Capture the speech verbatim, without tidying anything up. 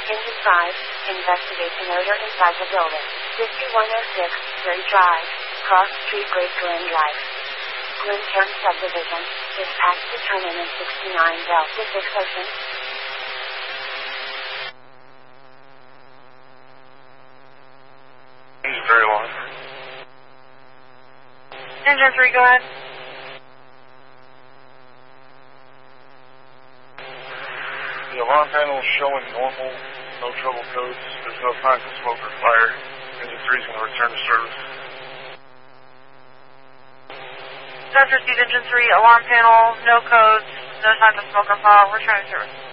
Engine five, investigation odor inside the building. fifty-one oh six, Glen Drive, Cross Street, Great Glen Drive. Glen Terrace Subdivision, dispatch to turn in in sixty-nine Delta six Ocean. Engine three, one. Engine three, go ahead. The alarm panel is showing normal, no trouble codes. There's no signs of smoke or fire. Engine three is going to return to service. That's received, Engine three, alarm panel, no codes, no signs of smoke or fire, return to service.